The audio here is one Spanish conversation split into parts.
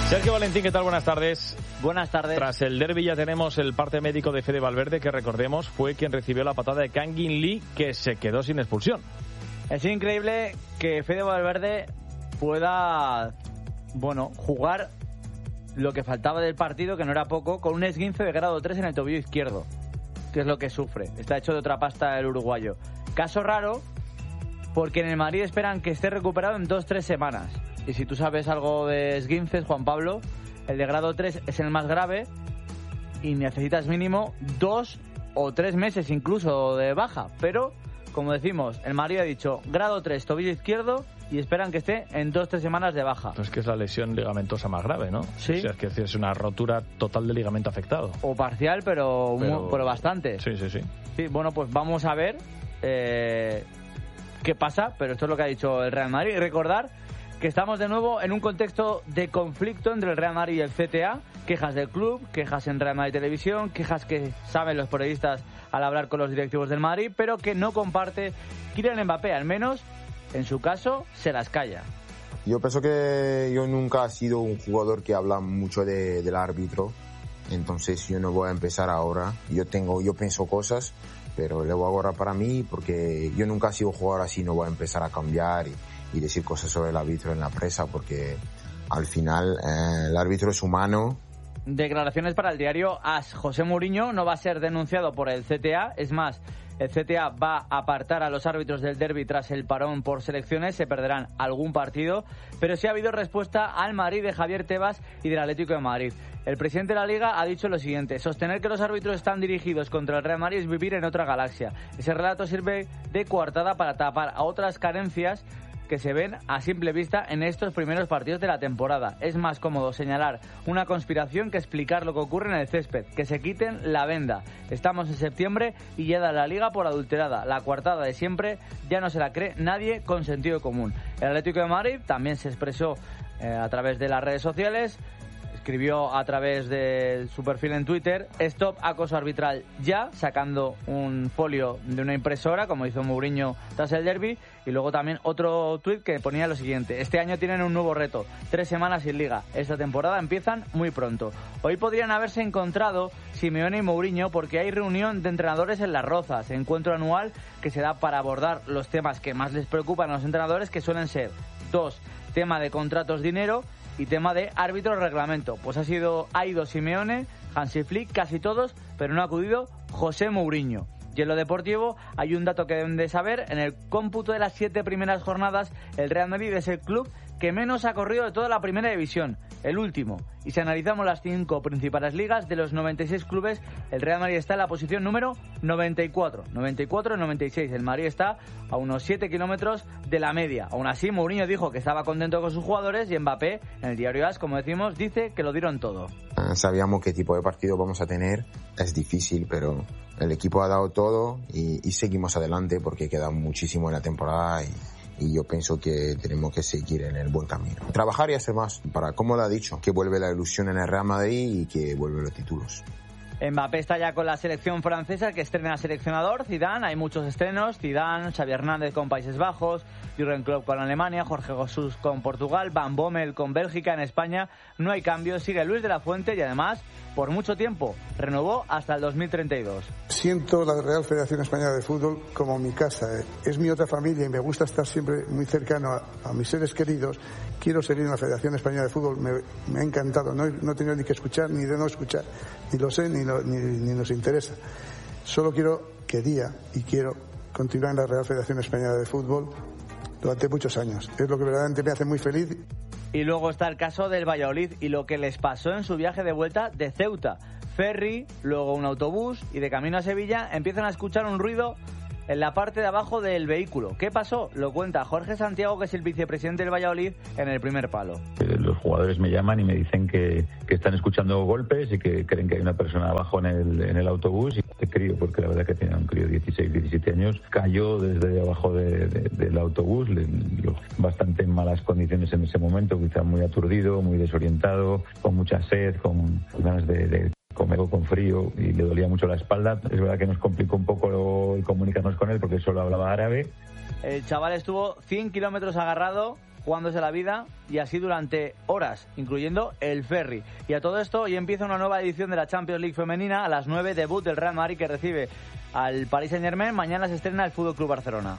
Sergio Valentín, ¿qué tal? Buenas tardes. Buenas tardes. Tras el derbi ya tenemos el parte médico de Fede Valverde, que recordemos fue quien recibió la patada de Kangin Lee, que se quedó sin expulsión. Es increíble que Fede Valverde pueda, jugar lo que faltaba del partido, que no era poco, con un esguince de grado 3 en el tobillo izquierdo, que es lo que sufre. Está hecho de otra pasta el uruguayo. Caso raro, porque en el Madrid esperan que esté recuperado en 2-3 semanas. Y si tú sabes algo de esguinces, Juan Pablo, el de grado 3 es el más grave y necesitas mínimo 2 o 3 meses incluso de baja. Pero, como decimos, el Madrid ha dicho grado 3, tobillo izquierdo, y esperan que esté en 2-3 semanas de baja. Es que es la lesión ligamentosa más grave, ¿no? Sí. O sea, es que es una rotura total de ligamento afectado. O parcial, pero bastante. Sí. Sí, bueno, pues vamos a ver qué pasa, pero esto es lo que ha dicho el Real Madrid. Y recordar que estamos de nuevo en un contexto de conflicto entre el Real Madrid y el CTA. Quejas del club, quejas en Real Madrid Televisión, quejas que saben los periodistas al hablar con los directivos del Madrid, pero que no comparte Kylian Mbappé. Al menos, en su caso, se las calla. Yo pienso que yo nunca he sido un jugador que habla mucho del árbitro, entonces yo no voy a empezar ahora. Yo pienso cosas, pero le voy a guardar para mí, porque yo nunca he sido jugador así, no voy a empezar a cambiar y decir cosas sobre el árbitro en la prensa, porque al final el árbitro es humano. Declaraciones para el diario AS. José Mourinho no va a ser denunciado por el CTA, es más, el CTA va a apartar a los árbitros del derbi tras el parón por selecciones, se perderán algún partido, pero sí ha habido respuesta al Madrid de Javier Tebas y del Atlético de Madrid. El presidente de la Liga ha dicho lo siguiente: sostener que los árbitros están dirigidos contra el Real Madrid es vivir en otra galaxia. Ese relato sirve de coartada para tapar a otras carencias que se ven a simple vista en estos primeros partidos de la temporada. Es más cómodo señalar una conspiración que explicar lo que ocurre en el césped. Que se quiten la venda. Estamos en septiembre y ya da la Liga por adulterada. La coartada de siempre ya no se la cree nadie con sentido común. El Atlético de Madrid también se expresó a través de las redes sociales. Escribió a través de su perfil en Twitter: stop acoso arbitral ya, sacando un folio de una impresora, como hizo Mourinho tras el derbi. Y luego también otro tuit que ponía lo siguiente: este año tienen un nuevo reto, 3 semanas sin Liga, esta temporada empiezan muy pronto. Hoy podrían haberse encontrado Simeone y Mourinho porque hay reunión de entrenadores en Las Rozas, encuentro anual que se da para abordar los temas que más les preocupan a los entrenadores, que suelen ser 2, tema de contratos, dinero, y tema de árbitro, reglamento. Pues ha ido Simeone, Hansi Flick, casi todos, pero no ha acudido José Mourinho. Y en lo deportivo hay un dato que deben de saber: en el cómputo de las 7 primeras jornadas, el Real Madrid es el club que menos ha corrido de toda la primera división, el último. Y si analizamos las 5 principales ligas, de los 96 clubes, el Real Madrid está en la posición número 94. 94-96. El Madrid está a unos 7 kilómetros de la media. Aún así, Mourinho dijo que estaba contento con sus jugadores, y Mbappé, en el diario AS, como decimos, dice que lo dieron todo. Sabíamos qué tipo de partido vamos a tener. Es difícil, pero el equipo ha dado todo y seguimos adelante, porque queda muchísimo en la temporada y yo pienso que tenemos que seguir en el buen camino. Trabajar y hacer más para, como lo ha dicho, que vuelve la ilusión en el Real Madrid y que vuelven los títulos. Mbappé está ya con la selección francesa, que estrena seleccionador. Zidane, hay muchos estrenos: Zidane, Xavi Hernández con Países Bajos, Jürgen Klopp con Alemania, Jorge Jesús con Portugal, Van Bommel con Bélgica. En España no hay cambios, sigue Luis de la Fuente, y además, por mucho tiempo, renovó hasta el 2032. Siento la Real Federación Española de Fútbol como mi casa. Es mi otra familia y me gusta estar siempre muy cercano a mis seres queridos. Quiero seguir en la Federación Española de Fútbol, me ha encantado. No he tenido ni que escuchar ni de no escuchar, ni lo sé ni nos interesa. Solo quiero continuar en la Real Federación Española de Fútbol durante muchos años. Es lo que verdaderamente me hace muy feliz. Y luego está el caso del Valladolid y lo que les pasó en su viaje de vuelta de Ceuta. Ferry, luego un autobús, y de camino a Sevilla empiezan a escuchar un ruido en la parte de abajo del vehículo. ¿Qué pasó? Lo cuenta Jorge Santiago, que es el vicepresidente del Valladolid, en El Primer Palo. Los jugadores me llaman y me dicen que están escuchando golpes y que creen que hay una persona abajo en el autobús. Y este crío, porque la verdad que tenía un crío de 16, 17 años, cayó desde abajo del autobús, bastante en malas condiciones en ese momento, quizá muy aturdido, muy desorientado, con mucha sed, con ganas de comer con frío, y le dolía mucho la espalda. Es verdad que nos complicó un poco el comunicarnos con él porque solo hablaba árabe. El chaval estuvo 100 kilómetros agarrado jugándose la vida y así durante horas, incluyendo el ferry. Y a todo esto, hoy empieza una nueva edición de la Champions League femenina. A las 9, debut del Real Madrid, que recibe al Paris Saint-Germain. Mañana se estrena el Fútbol Club Barcelona.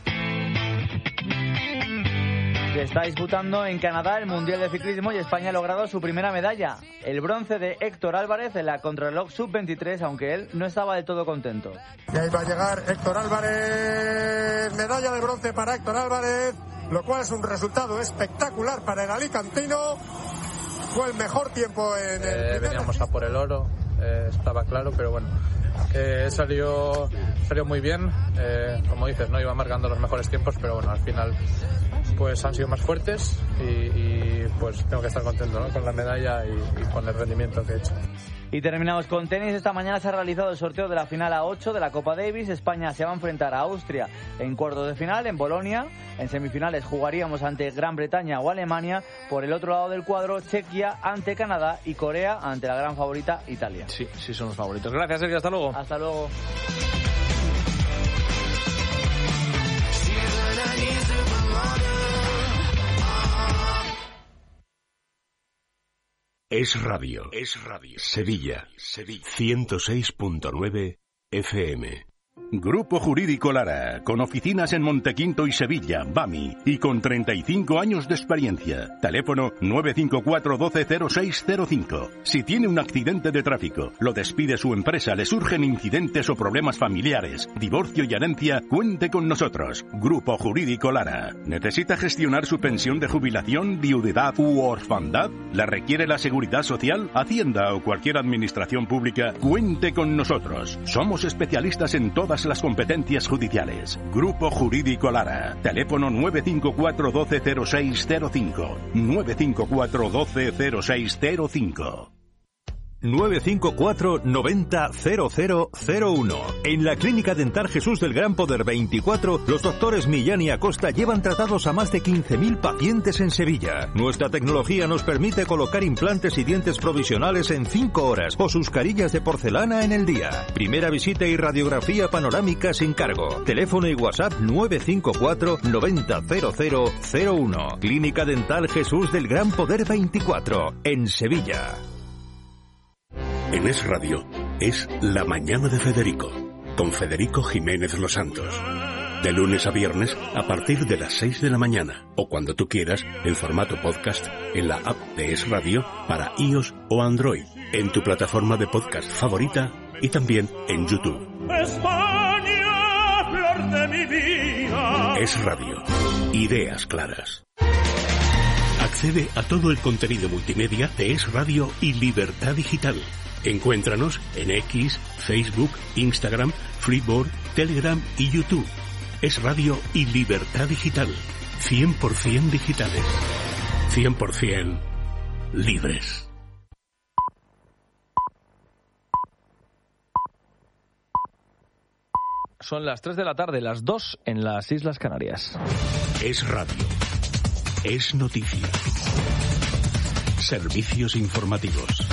Se está disputando en Canadá el Mundial de Ciclismo y España ha logrado su primera medalla, el bronce de Héctor Álvarez en la contrarreloj sub-23, aunque él no estaba del todo contento. Y ahí va a llegar Héctor Álvarez, medalla de bronce para Héctor Álvarez, lo cual es un resultado espectacular para el alicantino. Fue el mejor tiempo en el veníamos a por el oro, estaba claro, pero bueno, salió muy bien. Como dices, no iba marcando los mejores tiempos, pero bueno, al final pues han sido más fuertes y pues tengo que estar contento, ¿no?, con la medalla y con el rendimiento que he hecho. Y terminamos con tenis. Esta mañana se ha realizado el sorteo de la final A8 de la Copa Davis. España se va a enfrentar a Austria en cuartos de final en Bolonia. En semifinales jugaríamos ante Gran Bretaña o Alemania. Por el otro lado del cuadro, Chequia ante Canadá y Corea ante la gran favorita Italia. Sí son los favoritos. Gracias, Sergio. Hasta luego. Hasta luego. Es Radio. Sevilla. 106.9 FM. Grupo Jurídico Lara, con oficinas en Montequinto y Sevilla, BAMI, y con 35 años de experiencia. Teléfono 954 12 0605. Si tiene un accidente de tráfico, lo despide su empresa, le surgen incidentes o problemas familiares, divorcio y herencia, cuente con nosotros. Grupo Jurídico Lara. ¿Necesita gestionar su pensión de jubilación, viudedad u orfandad? ¿La requiere la Seguridad Social, Hacienda o cualquier administración pública? Cuente con nosotros. Somos especialistas en todas las competencias judiciales. Grupo Jurídico Lara. Teléfono 954 12 0605. 954 12 0605. 954 90 0001. En la Clínica Dental Jesús del Gran Poder 24, los doctores Millán y Acosta llevan tratados a más de 15.000 pacientes en Sevilla. Nuestra tecnología nos permite colocar implantes y dientes provisionales en 5 horas o sus carillas de porcelana en el día. Primera visita y radiografía panorámica sin cargo. Teléfono y WhatsApp 954 90 0001. Clínica Dental Jesús del Gran Poder 24, en Sevilla. En Es Radio, es La Mañana de Federico, con Federico Jiménez Los Santos. De lunes a viernes, a partir de las 6 de la mañana, o cuando tú quieras, en formato podcast, en la app de Es Radio, para iOS o Android, en tu plataforma de podcast favorita, y también en YouTube. España, flor de mi vida. Es Radio. Ideas claras. Accede a todo el contenido multimedia de Es Radio y Libertad Digital. Encuéntranos en X, Facebook, Instagram, Flipboard, Telegram y YouTube. Es Radio y Libertad Digital. 100% digitales. 100% libres. Son las 3 de la tarde, las 2 en las Islas Canarias. Es Radio. Es noticia. Servicios informativos.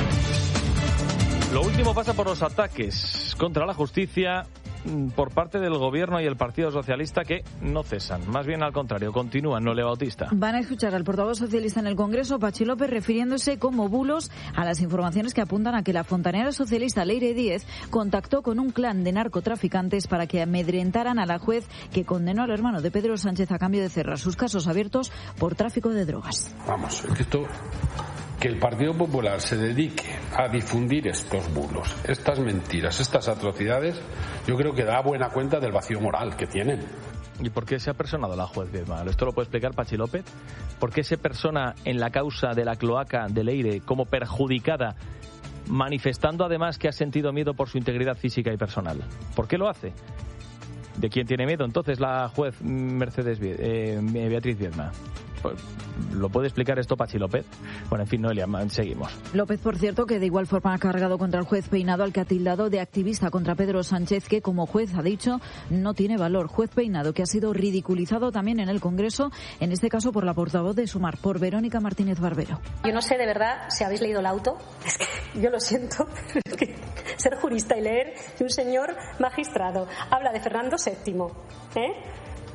Lo último pasa por los ataques contra la justicia por parte del Gobierno y el Partido Socialista, que no cesan, más bien al contrario, continúan. Noelia Bautista. Van a escuchar al portavoz socialista en el Congreso, Patxi López, refiriéndose como bulos a las informaciones que apuntan a que la fontanera socialista Leire Díez contactó con un clan de narcotraficantes para que amedrentaran a la juez que condenó al hermano de Pedro Sánchez a cambio de cerrar sus casos abiertos por tráfico de drogas. Vamos, que el Partido Popular se dedique a difundir estos bulos, estas mentiras, estas atrocidades, yo creo que da buena cuenta del vacío moral que tienen. ¿Y por qué se ha personado la juez Viedma? ¿Esto lo puede explicar Patxi López? ¿Por qué se persona en la causa de la cloaca de Leire como perjudicada, manifestando además que ha sentido miedo por su integridad física y personal? ¿Por qué lo hace? ¿De quién tiene miedo entonces la juez Beatriz Viedma? Pues, ¿lo puede explicar esto Patxi López? Bueno, en fin, Noelia, seguimos. López, por cierto, que de igual forma ha cargado contra el juez Peinado, al que ha tildado de activista contra Pedro Sánchez, que como juez ha dicho no tiene valor. Juez Peinado, que ha sido ridiculizado también en el Congreso, en este caso por la portavoz de Sumar, por Verónica Martínez Barbero. Yo no sé de verdad si habéis leído el auto, es que yo lo siento, pero es que ser jurista y leer que un señor magistrado habla de Fernando VII,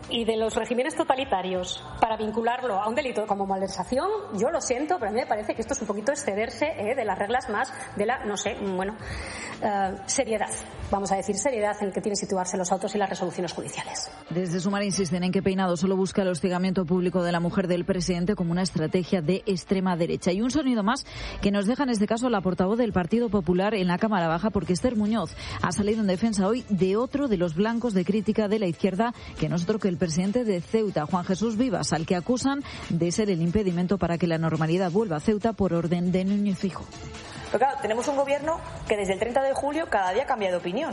y de los regímenes totalitarios para vincularlo a un delito como malversación, yo lo siento, pero a mí me parece que esto es un poquito excederse de las reglas más de la, seriedad. Vamos a decir seriedad en que tienen que situarse los autos y las resoluciones judiciales. Desde Sumar insisten en que Peinado solo busca el hostigamiento público de la mujer del presidente como una estrategia de extrema derecha. Y un sonido más que nos deja en este caso la portavoz del Partido Popular en la Cámara Baja, porque Esther Muñoz ha salido en defensa hoy de otro de los blancos de crítica de la izquierda, que no es otro que el presidente de Ceuta, Juan Jesús Vivas, al que acusan de ser el impedimento para que la normalidad vuelva a Ceuta por orden de Núñez Feijóo. Pero claro, tenemos un gobierno que desde el 30 de julio cada día cambia de opinión.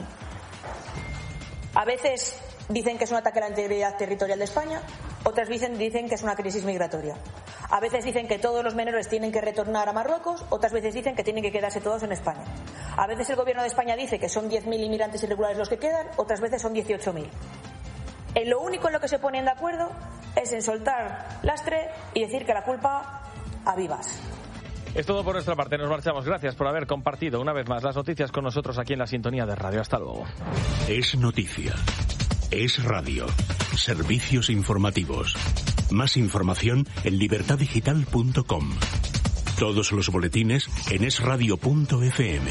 A veces dicen que es un ataque a la integridad territorial de España, otras dicen que es una crisis migratoria. A veces dicen que todos los menores tienen que retornar a Marruecos, otras veces dicen que tienen que quedarse todos en España. A veces el gobierno de España dice que son 10.000 inmigrantes irregulares los que quedan, otras veces son 18.000. En lo único en lo que se ponen de acuerdo es en soltar lastre y decir que la culpa a Vivas. Es todo por nuestra parte, nos marchamos. Gracias por haber compartido una vez más las noticias con nosotros aquí en la sintonía de radio. Hasta luego. Es noticia. Es radio. Servicios informativos. Más información en libertadigital.com. Todos los boletines en esradio.fm.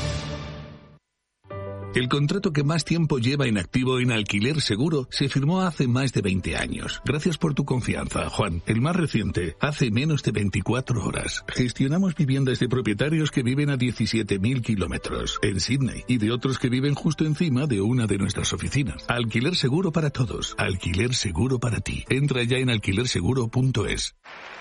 El contrato que más tiempo lleva en activo en Alquiler Seguro se firmó hace más de 20 años. Gracias por tu confianza, Juan. El más reciente, hace menos de 24 horas. Gestionamos viviendas de propietarios que viven a 17.000 kilómetros en Sydney y de otros que viven justo encima de una de nuestras oficinas. Alquiler Seguro para todos. Alquiler Seguro para ti. Entra ya en alquilerseguro.es.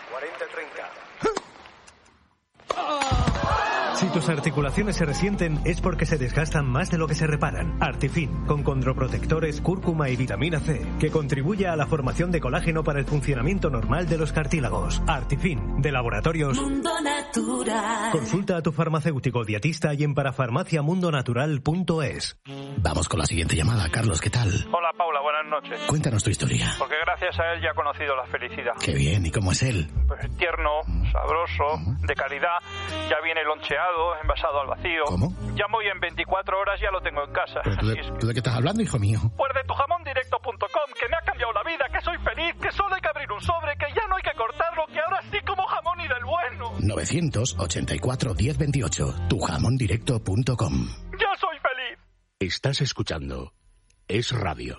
Si tus articulaciones se resienten es porque se desgastan más de lo que se reparan. Artifin, con condroprotectores, cúrcuma y vitamina C, que contribuye a la formación de colágeno para el funcionamiento normal de los cartílagos. Artifin, de Laboratorios Mundo Natural. Consulta a tu farmacéutico dietista y en parafarmaciamundonatural.es. Vamos con la siguiente llamada. Carlos, ¿qué tal? Hola, Paula, buenas noches. Cuéntanos tu historia. Porque gracias a él ya he conocido la felicidad. Qué bien, ¿y cómo es él? Pues tierno, sabroso, de calidad, ya viene loncheado, envasado al vacío. ¿Cómo? Ya voy en 24 horas, ya lo tengo en casa. ¿Pero tú de qué estás hablando, hijo mío? Pues de tujamondirecto.com, que me ha cambiado la vida, que soy feliz, que solo hay que abrir un sobre, que ya no hay que cortarlo, que ahora sí como jamón y del bueno. 984 1028, tujamondirecto.com. Yo soy feliz. Estás escuchando Es Radio.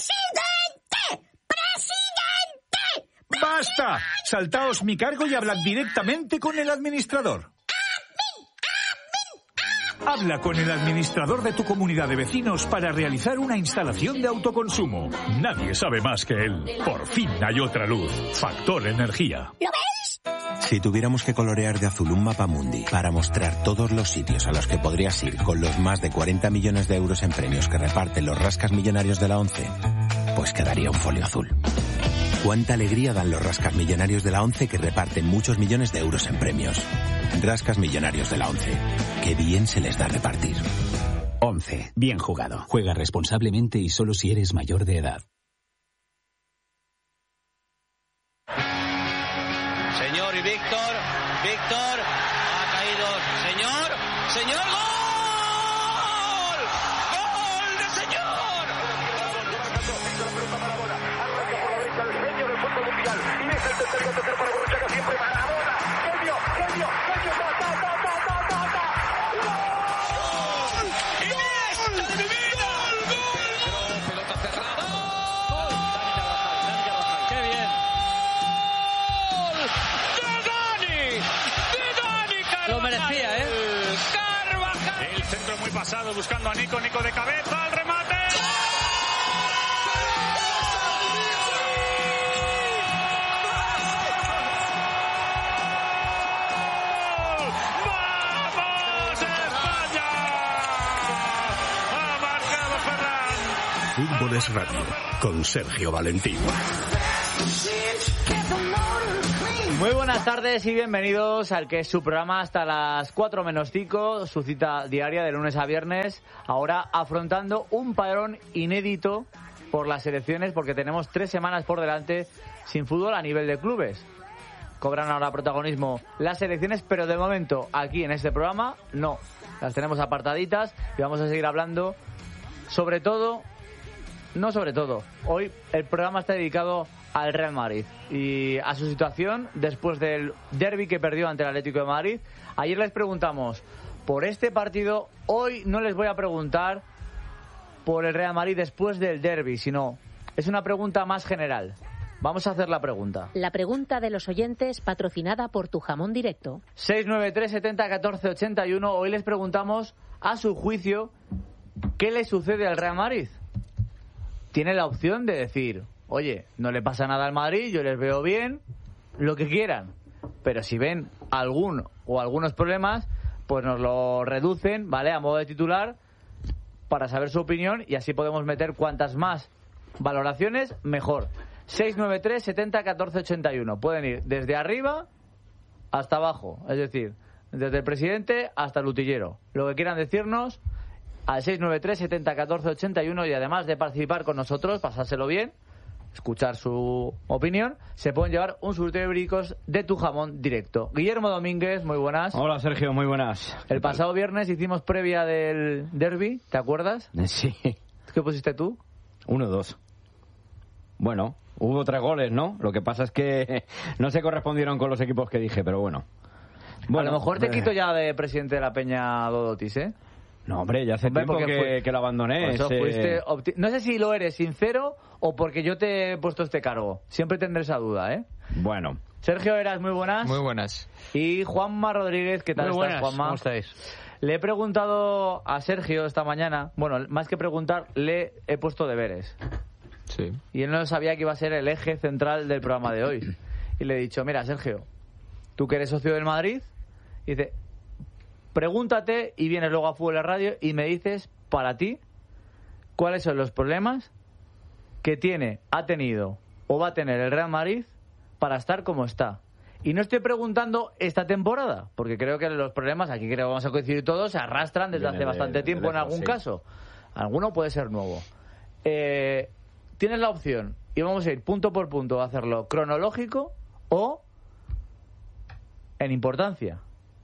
¡Basta! Saltaos mi cargo y hablad directamente con el administrador. Habla con el administrador de tu comunidad de vecinos para realizar una instalación de autoconsumo. Nadie sabe más que él. Por fin hay otra luz. Factor Energía. ¿Lo ves? Si tuviéramos que colorear de azul un mapa mundi para mostrar todos los sitios a los que podrías ir con los más de 40 millones de euros en premios que reparten los rascas millonarios de la ONCE, pues quedaría un folio azul. Cuánta alegría dan los rascas millonarios de la ONCE que reparten muchos millones de euros en premios. Rascas millonarios de la ONCE. Qué bien se les da repartir. ONCE. Bien jugado. Juega responsablemente y solo si eres mayor de edad. Señor y Víctor. Víctor. Ha caído. Señor. Señor. ¡Gol! ¡Gol de señor! Pasado buscando a Nico, Nico de cabeza, al remate. ¡Vamos España! Ha marcado Ferran. Fútbol es Radio con Sergio Valentín. Muy buenas tardes y bienvenidos al que es su programa hasta las 4 menos 5, su cita diaria de lunes a viernes, ahora afrontando un parón inédito por las selecciones porque tenemos 3 semanas por delante sin fútbol a nivel de clubes. Cobran ahora protagonismo las selecciones, pero de momento aquí en este programa no, las tenemos apartaditas y vamos a seguir hablando sobre todo no sobre todo. Hoy el programa está dedicado al Real Madrid y a su situación después del derbi que perdió ante el Atlético de Madrid. Ayer les preguntamos por este partido, hoy no les voy a preguntar por el Real Madrid después del derbi, sino es una pregunta más general. Vamos a hacer la pregunta. La pregunta de los oyentes patrocinada por Tu Jamón Directo. 693 70 14 81. Hoy les preguntamos, a su juicio, ¿qué le sucede al Real Madrid? Tiene la opción de decir, oye, no le pasa nada al Madrid, yo les veo bien, lo que quieran. Pero si ven algún o algunos problemas, pues nos lo reducen, ¿vale? A modo de titular, para saber su opinión y así podemos meter cuantas más valoraciones, mejor. 693 70 14 81. Pueden ir desde arriba hasta abajo, es decir, desde el presidente hasta el utillero. Lo que quieran decirnos al 693 70 14 81 y además de participar con nosotros, pasárselo bien, escuchar su opinión, se pueden llevar un surtido de bricos de Tu Jamón Directo. Guillermo Domínguez, muy buenas. Hola Sergio, muy buenas. El pasado viernes hicimos previa del derbi, ¿te acuerdas? Sí. ¿Qué pusiste tú? 1-2. Bueno, hubo 3 goles, ¿no? Lo que pasa es que no se correspondieron con los equipos que dije, pero bueno. A lo mejor te quito ya de presidente de la Peña Dodotis, ¿eh? No, hombre, ya hace tiempo que lo abandoné. No sé si lo eres sincero o porque yo te he puesto este cargo. Siempre tendré esa duda, ¿eh? Bueno. Sergio Eras, muy buenas. Muy buenas. Y Juanma Rodríguez, ¿qué tal muy buenas, estás, Juanma? ¿Cómo estáis? Le he preguntado a Sergio esta mañana, bueno, más que preguntar, le he puesto deberes. Sí. Y él no sabía que iba a ser el eje central del programa de hoy. Y le he dicho, mira, Sergio, tú que eres socio del Madrid, y dice, pregúntate y vienes luego a Fútbol de Radio y me dices, para ti, cuáles son los problemas que ha tenido o va a tener el Real Madrid para estar como está. Y no estoy preguntando esta temporada, porque creo que los problemas, aquí creo que vamos a coincidir todos, se arrastran desde hace bastante tiempo en algún caso. Alguno puede ser nuevo. Tienes la opción, y vamos a ir punto por punto a hacerlo cronológico o en importancia.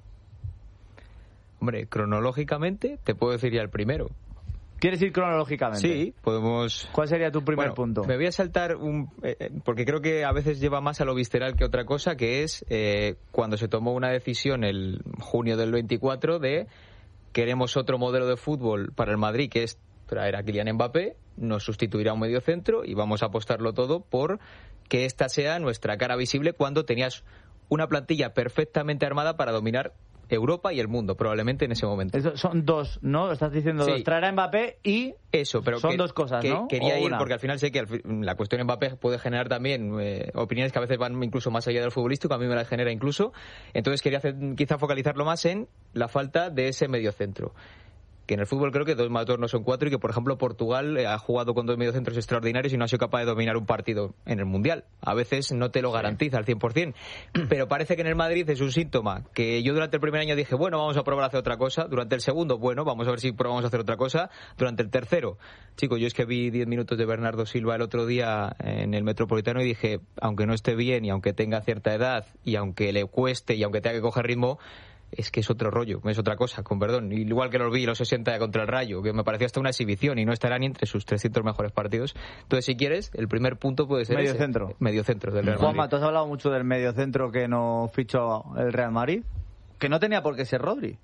Hombre, cronológicamente te puedo decir ya el primero. ¿Quieres ir cronológicamente? Sí, podemos... ¿Cuál sería tu primer punto? Me voy a saltar porque creo que a veces lleva más a lo visceral que otra cosa, que es cuando se tomó una decisión el junio del 24 de queremos otro modelo de fútbol para el Madrid, que es traer a Kylian Mbappé, nos sustituirá un mediocentro y vamos a apostarlo todo por que esta sea nuestra cara visible cuando tenías una plantilla perfectamente armada para dominar Europa y el mundo, probablemente en ese momento. Eso son dos, ¿no? Estás diciendo dos. Traer a Mbappé y... Eso, pero son dos cosas, ¿no? Quería ir porque al final sé que la cuestión Mbappé puede generar también opiniones que a veces van incluso más allá del futbolístico, a mí me las genera incluso. Entonces quería quizá focalizarlo más en la falta de ese mediocentro. Que en el fútbol creo que 2 más 2 no son 4 y que, por ejemplo, Portugal ha jugado con 2 mediocentros extraordinarios y no ha sido capaz de dominar un partido en el Mundial. A veces no te lo garantiza al 100%. Pero parece que en el Madrid es un síntoma que yo durante el primer año dije, bueno, vamos a probar a hacer otra cosa. Durante el segundo, bueno, vamos a ver si probamos a hacer otra cosa. Durante el tercero, chicos, yo es que vi 10 minutos de Bernardo Silva el otro día en el Metropolitano y dije, aunque no esté bien y aunque tenga cierta edad y aunque le cueste y aunque tenga que coger ritmo, es que es otro rollo, es otra cosa, con perdón. Igual que los vi los 60 contra el Rayo, que me pareció hasta una exhibición y no estará ni entre sus 300 mejores partidos. Entonces, si quieres, el primer punto puede ser mediocentro. Mediocentro del Real Madrid. Juanma, tú has hablado mucho del mediocentro que no fichó el Real Madrid, que no tenía por qué ser Rodri.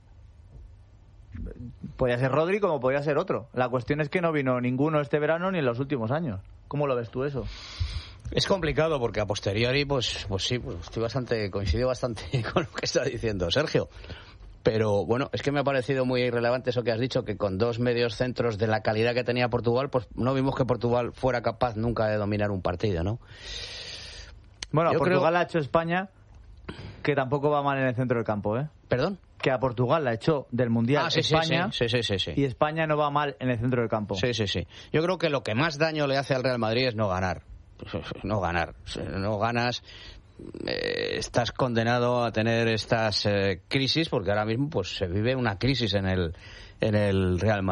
Podía ser Rodri como podía ser otro. La cuestión es que no vino ninguno este verano ni en los últimos años. ¿Cómo lo ves tú eso? Es complicado porque a posteriori, pues sí, coincido bastante con lo que está diciendo Sergio. Pero bueno, es que me ha parecido muy irrelevante eso que has dicho, que con 2 medios centros de la calidad que tenía Portugal, pues no vimos que Portugal fuera capaz nunca de dominar un partido, ¿no? Bueno, Portugal ha hecho España, que tampoco va mal en el centro del campo, ¿eh? ¿Perdón? Que a Portugal la echó del Mundial España. Sí. Y España no va mal en el centro del campo. Sí. Yo creo que lo que más daño le hace al Real Madrid es no ganar. No ganas, estás condenado a tener estas crisis, porque ahora mismo pues se vive una crisis en el Real Madrid.